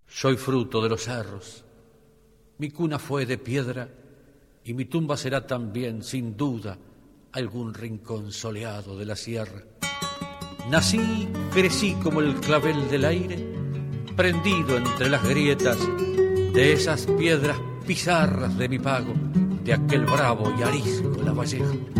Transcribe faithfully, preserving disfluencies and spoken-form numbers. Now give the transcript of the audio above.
Soy fruto de los cerros, mi cuna fue de piedra y mi tumba será también, sin duda, algún rincón soleado de la sierra. Nací, crecí como el clavel del aire, prendido entre las grietas de esas piedras pizarras de mi pago, de aquel bravo y arisco Lavalleja.